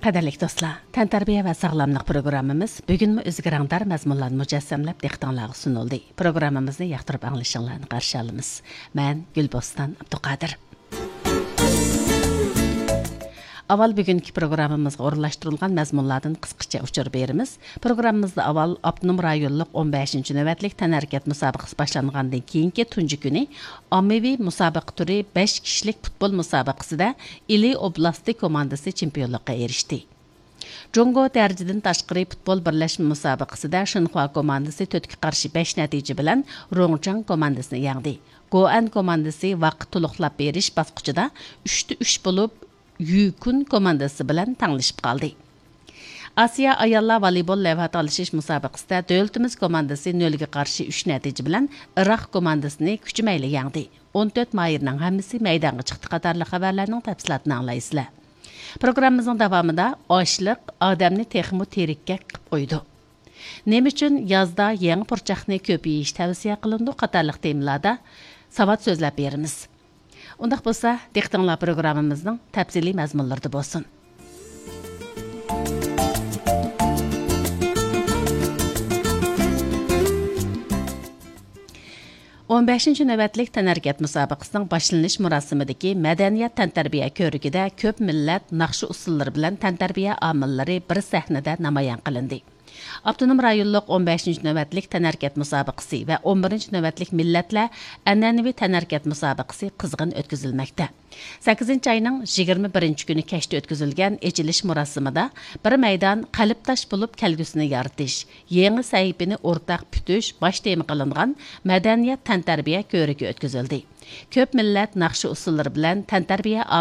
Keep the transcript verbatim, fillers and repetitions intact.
Qadirlik dostlar, Tantarbiya va sog'lomlik programmamiz bugunmi o'zgarangdar mazmunlarni mujassamlab dehqonlarga sunildi. Programmamizni yoqtirib anglashinglarni qarshi olamiz. Men Gulboston Abduqodir. Aval bugungi programmamizga o'rinlashtirilgan mazmunlardan qisqacha uchur beramiz. Programmamizda aval Abdunum rayonlik o'n beshinchi navbatlik tanharakat musobaqasi boshlangandan keyingi tunji kuni ommaviy musobaqa turi besh kishilik futbol musobaqasida Ili oblasti komandasi chempionlikka erishdi. Jungo darajadan tashqari futbol birlashma musobaqasida Shinhua komandasi to'rtga qarshi besh natija bilan Rongchang komandasini yengdi. Go'an komandasi vaqt to'liqlab berish bosqichida uchta uch bo'lib Yukun komandasi bilan tanglashib qoldi. Asiya ayollar voleybol lavha talashish musobaqasida davlatimiz komandasi nolga qarshi uch natija bilan Iroq komandasini kuchmayli yengdi. o'n to'rt mayirning hammasi maydonga chiqdi qatorli xabarlarning tafsilotini anglaysizlar. Programmamizning davomida ochliq odamni texmo terikka qilib qo'ydi. Nima uchun yozda yangi purchaqni ko'payish tavsiya qilindi qatorli temalarda savat so'zlab beramiz. Undaq bo'lsa, dehqonlar programmamizning tafsiliy mazmunlarida bo'lsin. o'n beshinchi navbatlik tanharakat musobaqasining boshlanish marosimidagi madaniyat tantarbiya ko'rigida ko'p millat naqshi usullari bilan tantarbiya omillari bir sahnada namoyon qilindi. Abdunum rayonlik o'n beshinchi navbatlik tanharakat musobaqasi va o'n birinchi navbatlik millatlar an'anaviy tanharakat musobaqasi qizg'in o'tkazilmoqda. sakkizinchi oyning yigirma birinchi kuni kechda o'tkazilgan echilish marosimida bir maydon qalbdosh bo'lib kelgusini yaratish, yangi sahifani o'rtaq putish bosh tema qilingan madaniyat tantarbiya ko'rigi o'tkazildi. Ko'p millat naqshi usullari bilan tantarbiya